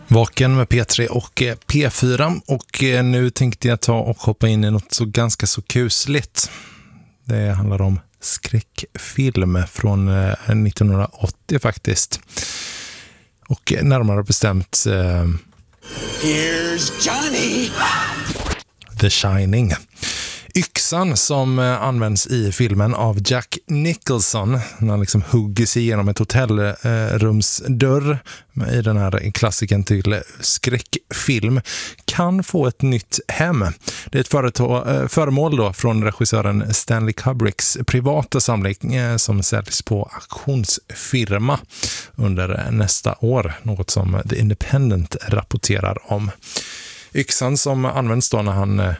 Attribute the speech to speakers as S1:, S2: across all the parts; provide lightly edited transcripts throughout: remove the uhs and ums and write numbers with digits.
S1: Vaken med P3 och P4 och nu tänkte jag ta och hoppa in i något så ganska så kusligt. Det handlar om skräckfilm från 1980 faktiskt. Och närmare bestämt
S2: Here's Johnny!
S1: The Shining. Yxan som används i filmen av Jack Nicholson när han liksom hugger sig igenom ett hotellrumsdörr i den här klassiken till skräckfilm kan få ett nytt hem. Det är ett föremål då från regissören Stanley Kubricks privata samling som säljs på auktionsfirma under nästa år. Något som The Independent rapporterar om. Yxan som används då när han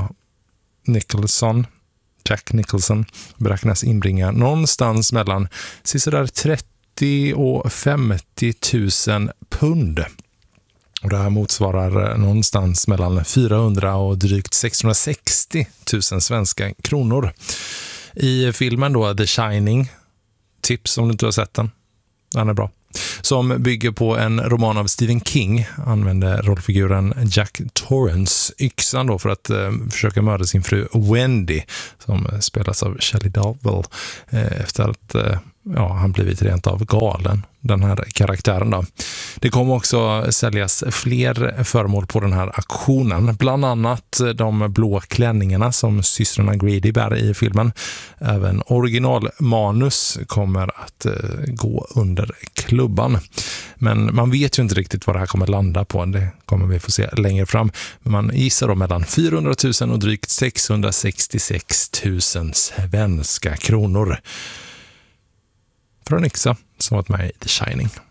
S1: Jack Nicholson beräknas inbringa någonstans mellan sådär 30 och 50 000 pund. Och det här motsvarar någonstans mellan 400 och drygt 660 000 svenska kronor. I filmen då The Shining, tips om du inte har sett den, den är bra. Som bygger på en roman av Stephen King använder rollfiguren Jack Torrance yxan då för att försöka mörda sin fru Wendy som spelas av Shelley Duvall efter att han blivit rent av galen, den här karaktären då. Det kommer också säljas fler föremål på den här auktionen, bland annat de blå klänningarna som systrarna Grady bär i filmen. Även originalmanus kommer att gå under klubban. Men man vet ju inte riktigt vad det här kommer landa på, det kommer vi få se längre fram. Men man gissar då mellan 400 000 och drygt 666 000 svenska kronor. Från Yxa som varit med i The Shining.